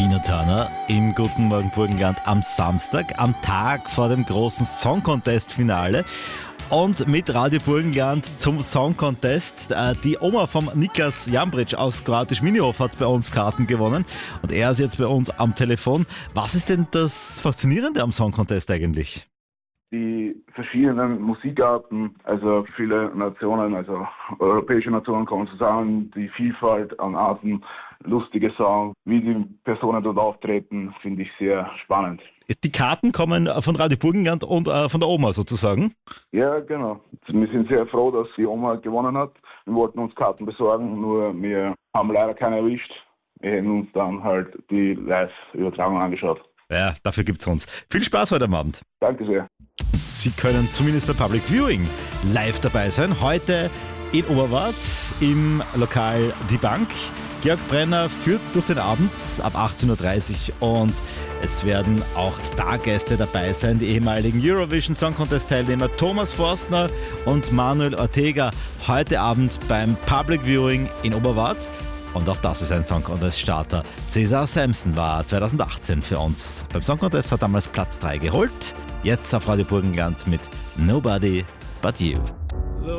Tina Turner im Guten Morgen Burgenland am Samstag, am Tag vor dem großen Song Contest Finale. Und mit Radio Burgenland zum Song Contest. Die Oma vom Niklas Jambritsch aus Kroatisch Minihof hat bei uns Karten gewonnen. Und er ist jetzt bei uns am Telefon. Was ist denn das Faszinierende am Song Contest eigentlich? Die verschiedenen Musikarten, also viele Nationen, also europäische Nationen kommen zusammen, die Vielfalt an Arten, lustige Songs, wie die Personen dort auftreten, finde ich sehr spannend. Die Karten kommen von Radio Burgenland und von der Oma sozusagen? Ja, genau. Wir sind sehr froh, dass die Oma gewonnen hat. Wir wollten uns Karten besorgen, nur wir haben leider keine erwischt. Wir hätten uns dann halt die Live-Übertragung angeschaut. Ja, dafür gibt's uns. Viel Spaß heute am Abend. Danke sehr. Sie können zumindest bei Public Viewing live dabei sein. Heute in Oberwart im Lokal Die Bank. Georg Brenner führt durch den Abend ab 18.30 Uhr und es werden auch Stargäste dabei sein. Die ehemaligen Eurovision Song Contest Teilnehmer Thomas Forstner und Manuel Ortega heute Abend beim Public Viewing in Oberwart. Und auch das ist ein Song Contest Starter. Cesar Sampson war 2018 für uns beim Song Contest, hat damals Platz 3 geholt. Jetzt auf Radio Burgenland mit Nobody But You.